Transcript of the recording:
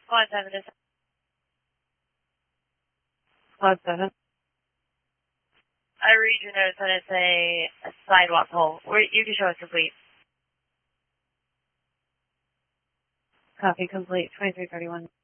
Squad 7 is Squad 7. I read your notes and it's a sidewalk hole. You can show us complete. Copy complete, 2331.